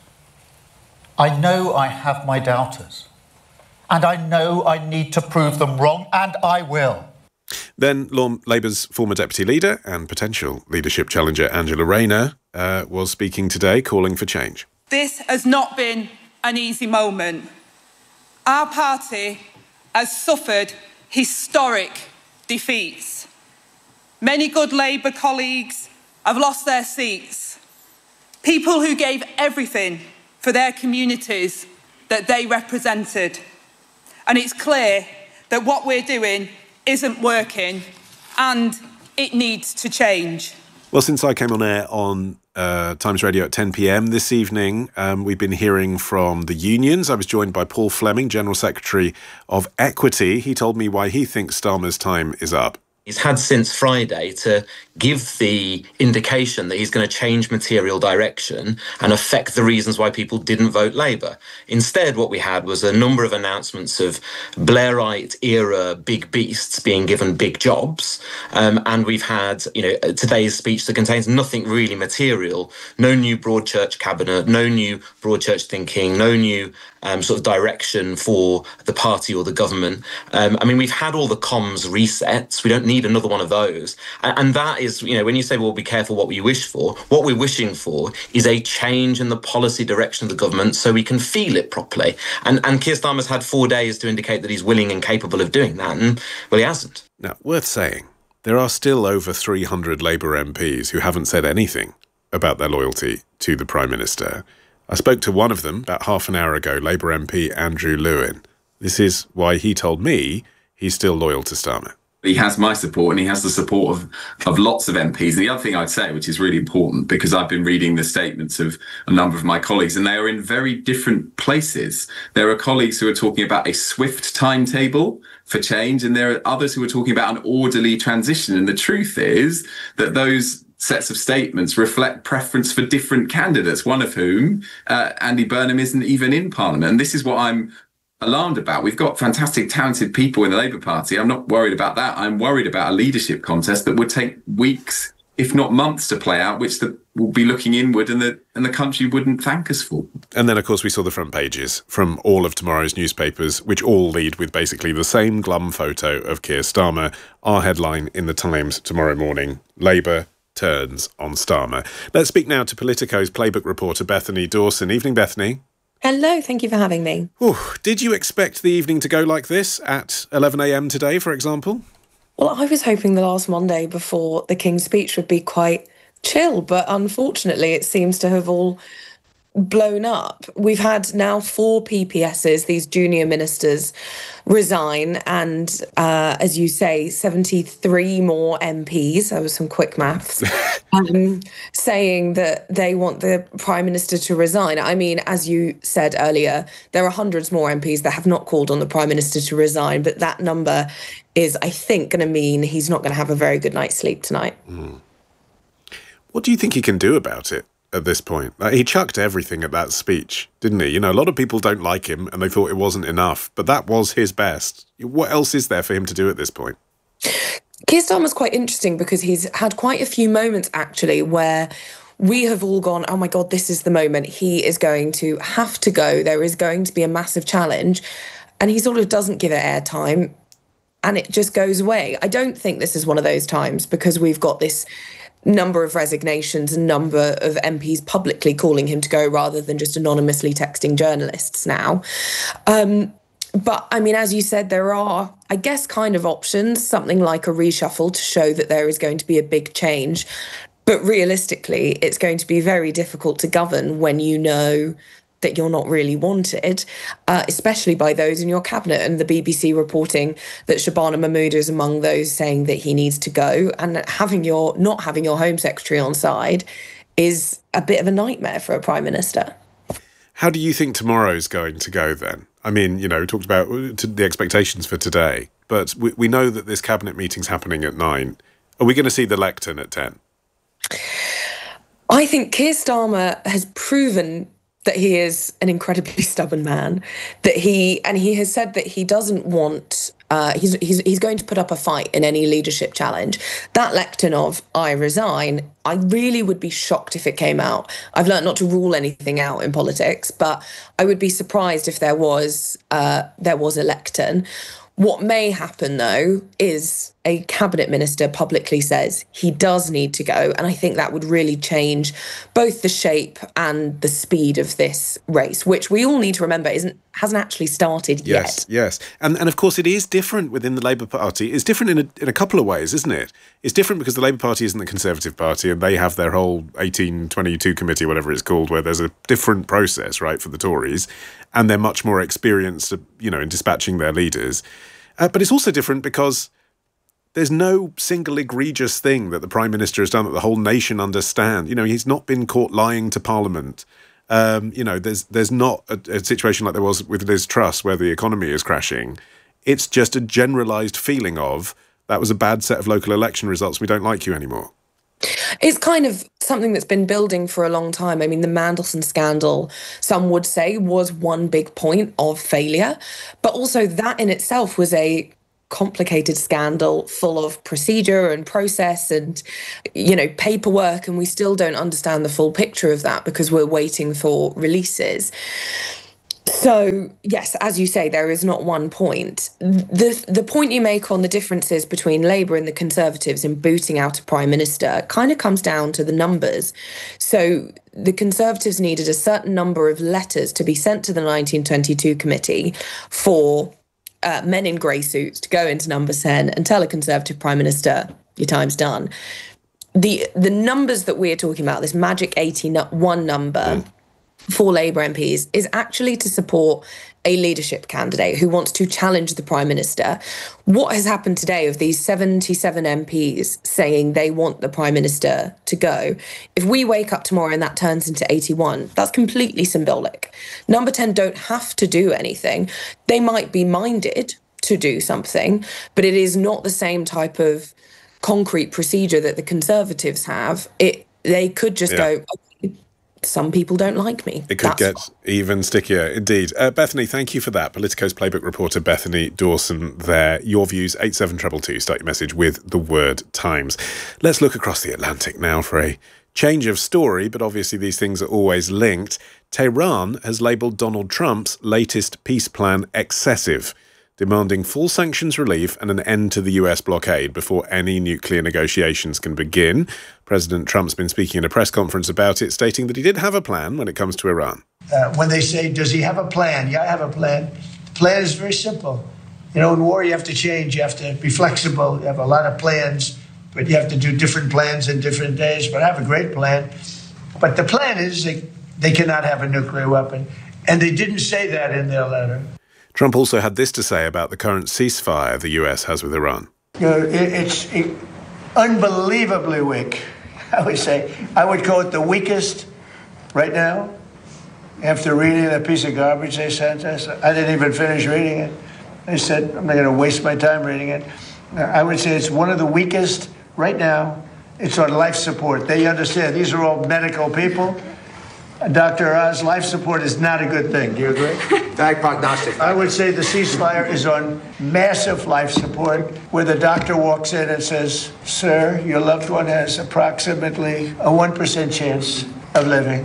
[SPEAKER 15] I know I have my doubters, and I know I need to prove them wrong, and I will.
[SPEAKER 1] Then Labour's former deputy leader and potential leadership challenger Angela Rayner was speaking today, calling for change.
[SPEAKER 18] This has not been an easy moment. Our party has suffered historic defeats. Many good Labour colleagues have lost their seats. People who gave everything for their communities that they represented. And it's clear that what we're doing isn't working and it needs to change.
[SPEAKER 1] Well, since I came on air on Times Radio at 10 p.m. this evening. We've been hearing from the unions. I was joined by Paul Fleming, General Secretary of Equity. He told me why he thinks Starmer's time is up.
[SPEAKER 19] He's had since Friday to give the indication that he's going to change material direction and affect the reasons why people didn't vote Labour. Instead, what we had was a number of announcements of Blairite-era big beasts being given big jobs. And we've had, today's speech that contains nothing really material, no new Broadchurch cabinet, no new Broadchurch thinking, no new sort of direction for the party or the government. We've had all the comms resets. We don't need another one of those. And that is, when you say, well, be careful what we wish for, what we're wishing for is a change in the policy direction of the government so we can feel it properly. And Keir Starmer's had 4 days to indicate that he's willing and capable of doing that. And, well, he hasn't.
[SPEAKER 1] Now, worth saying, there are still over 300 Labour MPs who haven't said anything about their loyalty to the Prime Minister. I spoke to one of them about half an hour ago, Labour MP Andrew Lewin. This is why he told me he's still loyal to Starmer.
[SPEAKER 20] He has my support and he has the support of lots of MPs. And the other thing I'd say, which is really important, because I've been reading the statements of a number of my colleagues and they are in very different places. There are colleagues who are talking about a swift timetable for change and there are others who are talking about an orderly transition. And the truth is that those sets of statements reflect preference for different candidates, one of whom, Andy Burnham, isn't even in Parliament. And this is what I'm alarmed about. We've got fantastic, talented people in the Labour Party. I'm not worried about that. I'm worried about a leadership contest that would take weeks, if not months, to play out, which will be looking inward and the country wouldn't thank us for.
[SPEAKER 1] And then, of course, we saw the front pages from all of tomorrow's newspapers, which all lead with basically the same glum photo of Keir Starmer. Our headline in the Times tomorrow morning, Labour turns on Starmer. Let's speak now to Politico's playbook reporter Bethany Dawson. Evening, Bethany.
[SPEAKER 21] Hello, thank you for having me.
[SPEAKER 1] Ooh, did you expect the evening to go like this at 11 a.m. today, for example?
[SPEAKER 21] Well, I was hoping the last Monday before the King's speech would be quite chill, but unfortunately it seems to have all blown up. We've had now 4 PPSs, these junior ministers, resign, and as you say, 73 more MPs, there was some quick maths, saying that they want the Prime Minister to resign. I mean, as you said earlier, there are hundreds more MPs that have not called on the Prime Minister to resign, but that number is, I think, going to mean he's not going to have a very good night's sleep tonight.
[SPEAKER 1] What do you think he can do about it at this point? He chucked everything at that speech, didn't he? A lot of people don't like him and they thought it wasn't enough, but that was his best. What else is there for him to do at this point?
[SPEAKER 21] Keir Starmer's quite interesting because he's had quite a few moments, actually, where we have all gone, oh my God, this is the moment. He is going to have to go. There is going to be a massive challenge. And he sort of doesn't give it airtime and it just goes away. I don't think this is one of those times because we've got this number of resignations and number of MPs publicly calling him to go rather than just anonymously texting journalists now. But I mean, as you said, there are, I guess, kind of options, something like a reshuffle to show that there is going to be a big change. But realistically, it's going to be very difficult to govern when you know that you're not really wanted, especially by those in your cabinet. And the BBC reporting that Shabana Mahmood is among those saying that he needs to go, and not having your Home Secretary on side is a bit of a nightmare for a Prime Minister.
[SPEAKER 1] How do you think tomorrow's going to go then? I mean, we talked about the expectations for today, but we know that this cabinet meeting's happening at 9. Are we going to see the lectern at 10?
[SPEAKER 21] I think Keir Starmer has proven that he is an incredibly stubborn man, that he has said that he doesn't want, he's going to put up a fight in any leadership challenge. That lectern of I resign, I really would be shocked if it came out. I've learned not to rule anything out in politics, but I would be surprised if there was a lectern. What may happen, though, is a cabinet minister publicly says he does need to go. And I think that would really change both the shape and the speed of this race, which we all need to remember hasn't actually started yet.
[SPEAKER 1] Yes. And of course, it is different within the Labour Party. It's different in a couple of ways, isn't it? It's different because the Labour Party isn't the Conservative Party and they have their whole 1822 committee, whatever it's called, where there's a different process, right, for the Tories. And they're much more experienced, in dispatching their leaders. But it's also different because there's no single egregious thing that the Prime Minister has done that the whole nation understand. He's not been caught lying to Parliament. There's not a situation like there was with Liz Truss where the economy is crashing. It's just a generalised feeling of that was a bad set of local election results. We don't like you anymore.
[SPEAKER 21] It's kind of something that's been building for a long time. I mean, the Mandelson scandal, some would say, was one big point of failure. But also that in itself was a complicated scandal full of procedure and process and, paperwork. And we still don't understand the full picture of that because we're waiting for releases. So, yes, as you say, there is not one point. The point you make on the differences between Labour and the Conservatives in booting out a Prime Minister kind of comes down to the numbers. So the Conservatives needed a certain number of letters to be sent to the 1922 committee for men in grey suits to go into number 10 and tell a Conservative Prime Minister, your time's done. The numbers that we're talking about, this magic 81 number, for Labour MPs is actually to support a leadership candidate who wants to challenge the Prime Minister. What has happened today of these 77 MPs saying they want the Prime Minister to go, if we wake up tomorrow and that turns into 81, that's completely symbolic. Number 10 don't have to do anything. They might be minded to do something, but it is not the same type of concrete procedure that the Conservatives have. They could just go, some people don't like me.
[SPEAKER 1] It could get even stickier, indeed. Bethany, thank you for that. Politico's Playbook reporter Bethany Dawson there. Your views, 87222. Start your message with the word Times. Let's look across the Atlantic now for a change of story, but obviously these things are always linked. Tehran has labelled Donald Trump's latest peace plan excessive, demanding full sanctions relief and an end to the US blockade before any nuclear negotiations can begin. President Trump's been speaking in a press conference about it, stating that he did have a plan when it comes to Iran.
[SPEAKER 16] When they say, does he have a plan? Yeah, I have a plan. The plan is very simple. In war, you have to change. You have to be flexible. You have a lot of plans, but you have to do different plans in different days. But I have a great plan. But the plan is they cannot have a nuclear weapon. And they didn't say that in their letter.
[SPEAKER 1] Trump also had this to say about the current ceasefire the US has with Iran.
[SPEAKER 16] It's unbelievably weak, I would say. I would call it the weakest right now. After reading that piece of garbage they sent us, I didn't even finish reading it. I said, I'm not going to waste my time reading it. I would say it's one of the weakest right now. It's on life support. They understand these are all medical people. Dr. Oz, life support is not a good thing. Do you agree?
[SPEAKER 5] Bad prognostic.
[SPEAKER 16] I would say the ceasefire is on massive life support, where the doctor walks in and says, sir, your loved one has approximately a 1% chance of living.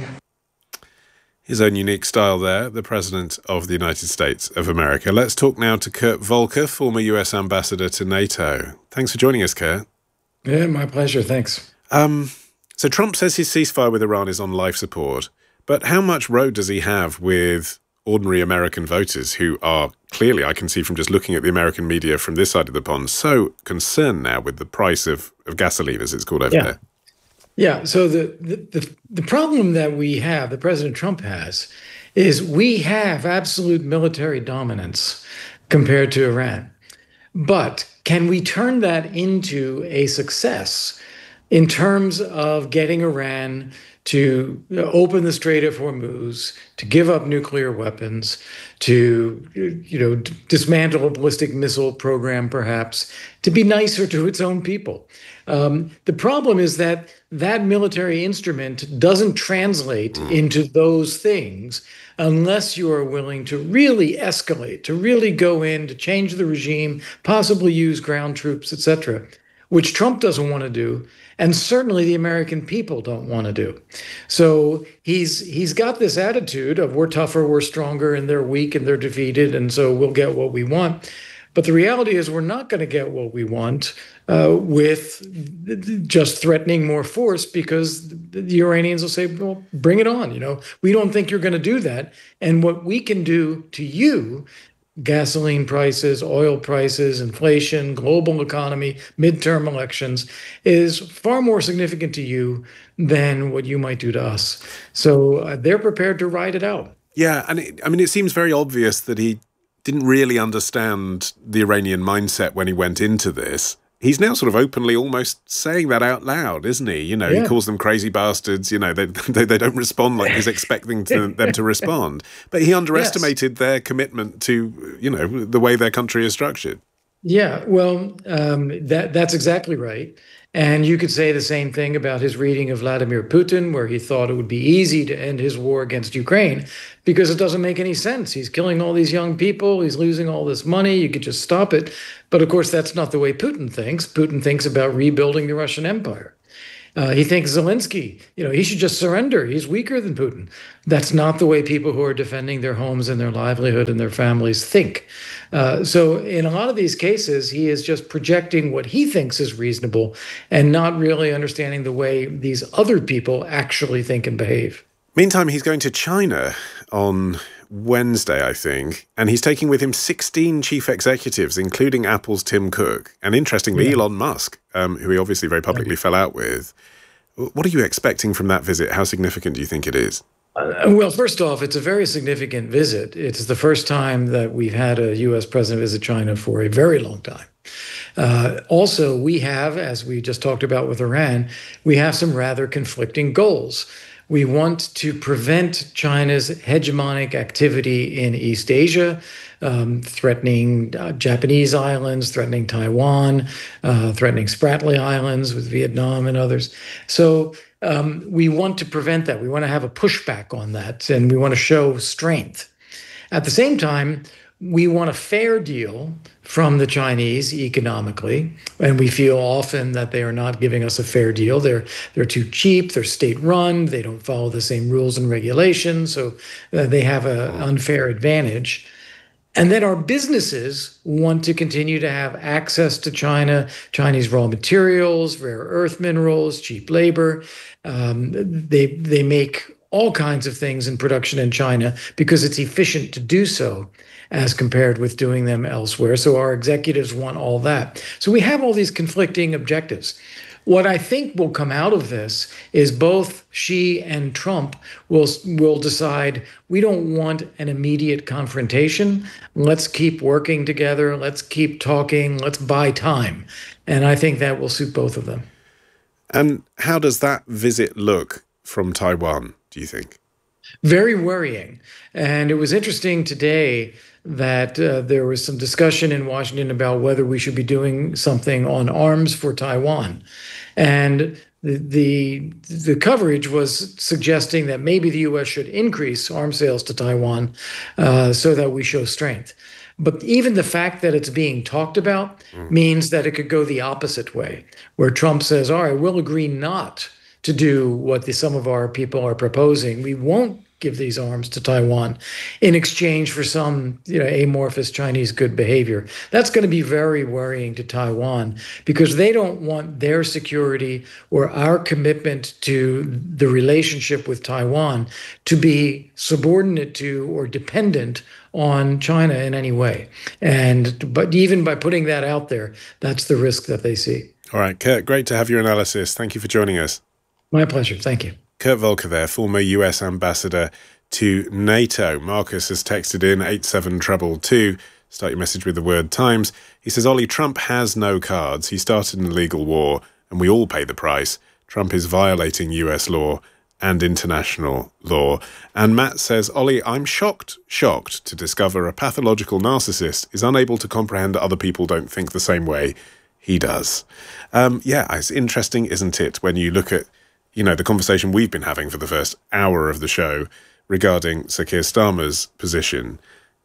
[SPEAKER 1] His own unique style there, the President of the United States of America. Let's talk now to Kurt Volker, former US ambassador to NATO. Thanks for joining us, Kurt.
[SPEAKER 22] Yeah, my pleasure. Thanks.
[SPEAKER 1] So Trump says his ceasefire with Iran is on life support. But how much road does he have with ordinary American voters who are clearly, I can see from just looking at the American media from this side of the pond, so concerned now with the price of gasoline, as it's called over there?
[SPEAKER 22] Yeah, so the problem that we have, that President Trump has, is we have absolute military dominance compared to Iran. But can we turn that into a success in terms of getting Iran to open the Strait of Hormuz, to give up nuclear weapons, to dismantle a ballistic missile program, perhaps, to be nicer to its own people? The problem is that military instrument doesn't translate into those things unless you are willing to really escalate, to really go in, to change the regime, possibly use ground troops, etc., which Trump doesn't want to do, and certainly the American people don't want to do. So he's got this attitude of we're tougher, we're stronger, and they're weak and they're defeated, and so we'll get what we want. But the reality is we're not going to get what we want with just threatening more force, because the Iranians will say, well, bring it on. We don't think you're going to do that. And what we can do to you, gasoline prices, oil prices, inflation, global economy, midterm elections, is far more significant to you than what you might do to us. So they're prepared to ride it out.
[SPEAKER 1] Yeah, and it seems very obvious that he didn't really understand the Iranian mindset when he went into this. he's now sort of openly almost saying that out loud, isn't he? You know, he calls them crazy bastards. You know, they don't respond like he's expecting them to respond. But he underestimated their commitment to, you know, the way their country is structured.
[SPEAKER 22] Yeah, well, that's exactly right. And you could say the same thing about his reading of Vladimir Putin, where he thought it would be easy to end his war against Ukraine because it doesn't make any sense. He's killing all these young people. He's losing all this money. You could just stop it. But of course, that's not the way Putin thinks. Putin thinks about rebuilding the Russian Empire. He thinks Zelensky, he should just surrender. He's weaker than Putin. That's not the way people who are defending their homes and their livelihood and their families think. So in a lot of these cases, he is just projecting what he thinks is reasonable and not really understanding the way these other people actually think and behave.
[SPEAKER 1] Meantime, he's going to China on Wednesday, I think, and he's taking with him 16 chief executives, including Apple's Tim Cook, and interestingly, Elon Musk, who he obviously very publicly fell out with. What are you expecting from that visit? How significant do you think it is?
[SPEAKER 22] Well, first off, it's a very significant visit. It's the first time that we've had a U.S. president visit China for a very long time. Also, we have, as we just talked about with Iran, we have some rather conflicting goals. We want to prevent China's hegemonic activity in East Asia, threatening Japanese islands, threatening Taiwan, threatening Spratly Islands with Vietnam and others. So we want to prevent that. We want to have a pushback on that, and we want to show strength. At the same time, we want a fair deal from the Chinese economically, and we feel often that they are not giving us a fair deal. They're too cheap, they're state-run, they don't follow the same rules and regulations, so they have an unfair advantage. And then our businesses want to continue to have access to China, Chinese raw materials, rare earth minerals, cheap labor. They make all kinds of things in production in China because it's efficient to do so as compared with doing them elsewhere. So our executives want all that. So we have all these conflicting objectives. What I think will come out of this is both Xi and Trump will decide we don't want an immediate confrontation. Let's keep working together. Let's keep talking. Let's buy time. And I think that will suit both of them.
[SPEAKER 1] And how does that visit look from Taiwan, do you think?
[SPEAKER 22] Very worrying. And it was interesting today that there was some discussion in Washington about whether we should be doing something on arms for Taiwan. And the coverage was suggesting that maybe the U.S. should increase arms sales to Taiwan so that we show strength. But even the fact that it's being talked about means that it could go the opposite way, where Trump says, all right, we'll agree not to do what some of our people are proposing. We won't give these arms to Taiwan in exchange for some amorphous Chinese good behavior. That's going to be very worrying to Taiwan because they don't want their security or our commitment to the relationship with Taiwan to be subordinate to or dependent on China in any way. But even by putting that out there, that's the risk that they see.
[SPEAKER 1] All right, Kurt, great to have your analysis. Thank you for joining us.
[SPEAKER 22] My pleasure. Thank you.
[SPEAKER 1] Kurt Volker there, former US ambassador to NATO. Marcus has texted in 87222. Start your message with the word Times. He says, Ollie, Trump has no cards. He started an illegal war, and we all pay the price. Trump is violating US law and international law. And Matt says, Ollie, I'm shocked to discover a pathological narcissist is unable to comprehend other people don't think the same way he does. It's interesting, isn't it, when you look at the conversation we've been having for the first hour of the show regarding Sir Keir Starmer's position.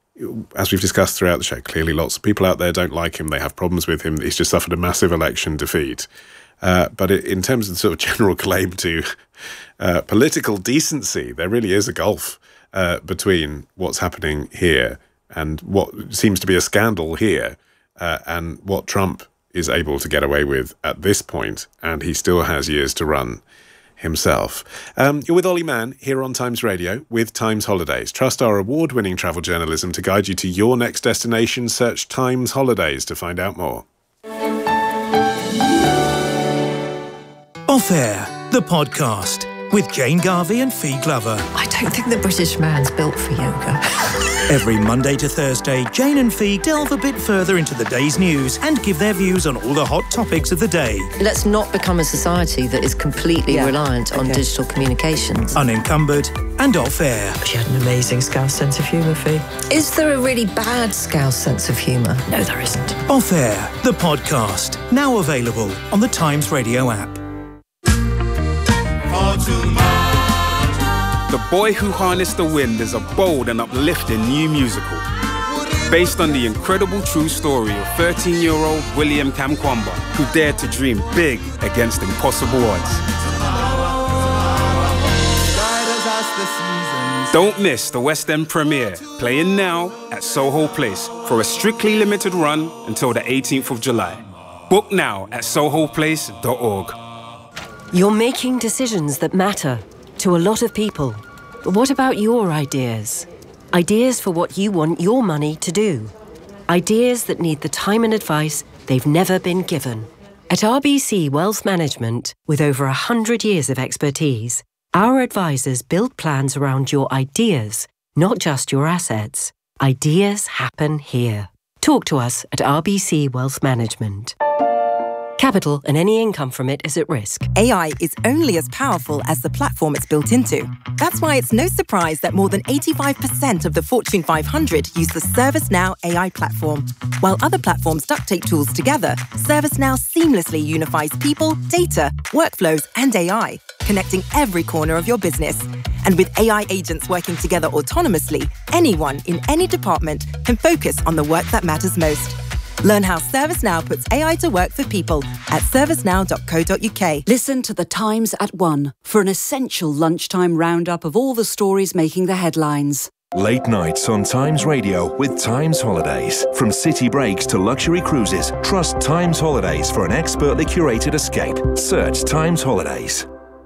[SPEAKER 1] As we've discussed throughout the show, clearly lots of people out there don't like him. They have problems with him. He's just suffered a massive election defeat. But in terms of the sort of general claim to political decency, there really is a gulf between what's happening here and what seems to be a scandal here and what Trump is able to get away with at this point. And he still has years to run himself. You're with Ollie Mann here on Times Radio with Times Holidays. Trust our award-winning travel journalism to guide you to your next destination. Search Times Holidays to find out more.
[SPEAKER 5] Off Air, the podcast. with Jane Garvey and Fee Glover.
[SPEAKER 7] I don't think the British man's built for yoga.
[SPEAKER 5] Every Monday to Thursday, Jane and Fee delve a bit further into the day's news and give their views on all the hot topics of the day.
[SPEAKER 7] Let's not become a society that is completely reliant on digital communications.
[SPEAKER 5] Unencumbered and off-air.
[SPEAKER 7] She had an amazing Scouse sense of humour, Fee. Is there a really bad Scouse sense of humour? No, there isn't.
[SPEAKER 5] Off-air, the podcast, now available on the Times Radio app.
[SPEAKER 23] The Boy Who Harnessed the Wind is a bold and uplifting new musical based on the incredible true story of 13-year-old William Kamkwamba, who dared to dream big against impossible odds. Don't miss the West End premiere, playing now at Soho Place for a strictly limited run until the 18th of July. Book now at sohoplace.org.
[SPEAKER 24] You're making decisions that matter to a lot of people. But what about your ideas? Ideas for what you want your money to do. Ideas that need the time and advice they've never been given. At RBC Wealth Management, with over 100 years of expertise, our advisors build plans around your ideas, not just your assets. Ideas happen here. Talk to us at RBC Wealth Management. Capital and any income from it is at risk.
[SPEAKER 25] AI is only as powerful as the platform it's built into. That's why it's no surprise that more than 85% of the Fortune 500 use the ServiceNow AI platform. While other platforms duct tape tools together, ServiceNow seamlessly unifies people, data, workflows, and AI, connecting every corner of your business. And with AI agents working together autonomously, anyone in any department can focus on the work that matters most. Learn how ServiceNow puts AI to work for people at servicenow.co.uk.
[SPEAKER 10] Listen to The Times at 1 for an essential lunchtime roundup of all the stories making the headlines.
[SPEAKER 11] Late nights on Times Radio with Times Holidays. From city breaks to luxury cruises, trust Times Holidays for an expertly curated escape. Search Times Holidays.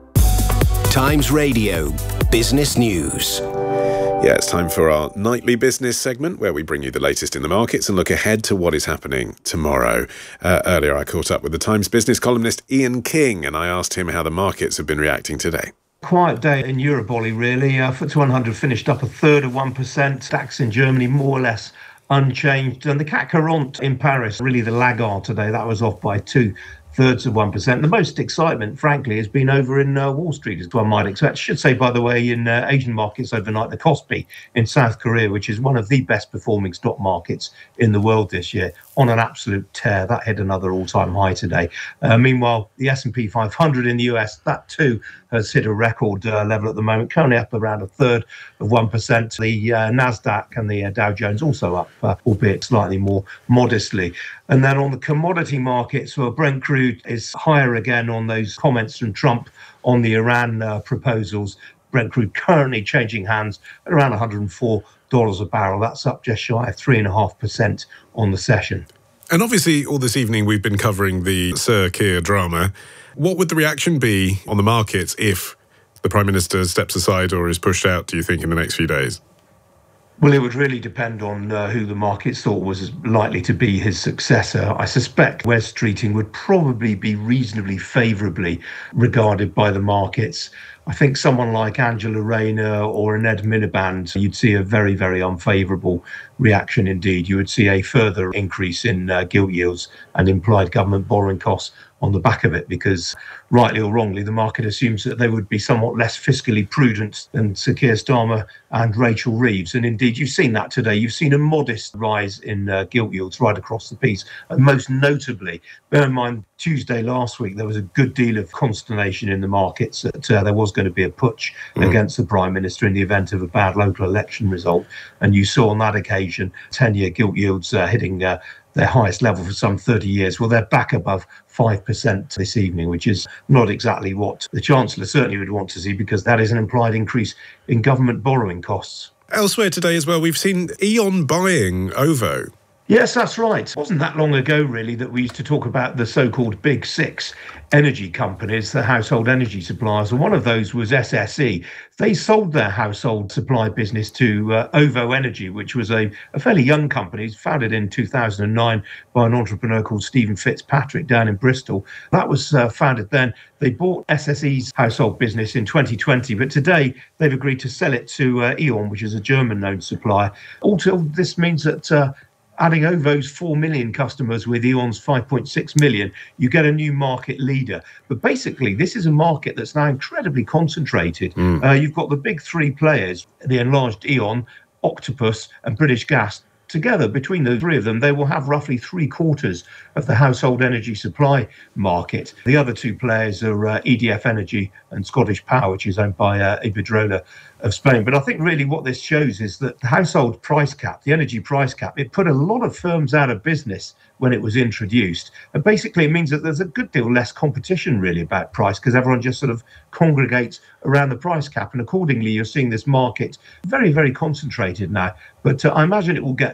[SPEAKER 3] Times Radio Business News.
[SPEAKER 1] Yeah, it's time for our nightly business segment where we bring you the latest in the markets and look ahead to what is happening tomorrow. Earlier, I caught up with the Times business columnist Ian King and I asked him how the markets have been reacting today.
[SPEAKER 26] Quiet day in Europe, Ollie, really. FTSE 100 finished up 1/3 of 1%. DAX in Germany more or less unchanged. And the CAC 40 in Paris, really the laggard today. That was off by 2/3 of 1%. The most excitement, frankly, has been over in Wall Street, as one might expect. I should say, by the way, in Asian markets overnight, the Kospi in South Korea, which is one of the best performing stock markets in the world this year, on an absolute tear. That hit another all-time high today. Meanwhile, the S&P 500 in the US, that too has hit a record level at the moment, currently up around 1/3 of 1%. The NASDAQ and the Dow Jones also up, albeit slightly more modestly. And then on the commodity markets, well, Brent crude is higher again on those comments from Trump on the Iran proposals. Brent crude currently changing hands at around $104 a barrel. That's up just shy of 3.5% on the session.
[SPEAKER 1] And obviously, all this evening, we've been covering the Sir Keir drama. What would the reaction be on the markets if the Prime Minister steps aside or is pushed out, do you think, in the next few days?
[SPEAKER 26] Well, it would really depend on who the markets thought was likely to be his successor. I suspect Wes Streeting would probably be reasonably favourably regarded by the markets. I think someone like Angela Rayner or an Ed Miliband, you'd see a very, very unfavourable reaction indeed. You would see a further increase in gilt yields and implied government borrowing costs on the back of it, because rightly or wrongly, the market assumes that they would be somewhat less fiscally prudent than Sir Keir Starmer and Rachel Reeves. And indeed, you've seen that today. You've seen a modest rise in gilt yields right across the piece. And most notably, bear in mind, Tuesday last week, there was a good deal of consternation in the markets that there was going to be a putsch against the Prime Minister in the event of a bad local election result. And you saw on that occasion 10-year gilt yields hitting their highest level for some 30 years. Well, they're back above 5% this evening, which is not exactly what the Chancellor certainly would want to see, because that is an implied increase in government borrowing costs.
[SPEAKER 1] Elsewhere today as well, we've seen E.ON buying OVO.
[SPEAKER 26] Yes, that's right. It wasn't that long ago, really, that we used to talk about the so-called big six energy companies, the household energy suppliers. And one of those was SSE. They sold their household supply business to OVO Energy, which was a fairly young company, founded in 2009 by an entrepreneur called Stephen Fitzpatrick down in Bristol. That was founded then. They bought SSE's household business in 2020, but today they've agreed to sell it to E.ON, which is a German-owned supplier. Also, this means that adding OVO's 4 million customers with E.ON's 5.6 million, you get a new market leader. But basically, this is a market that's now incredibly concentrated. You've got the big three players, the enlarged E.ON, Octopus and British Gas. Together, between the three of them, they will have roughly 3/4 of the household energy supply market. The other two players are EDF Energy and Scottish Power, which is owned by Iberdrola of Spain. But I think really what this shows is that the household price cap, the energy price cap, it put a lot of firms out of business when it was introduced. And basically it means that there's a good deal less competition really about price, because everyone just sort of congregates around the price cap. And accordingly, you're seeing this market very, very concentrated now. But I imagine it will get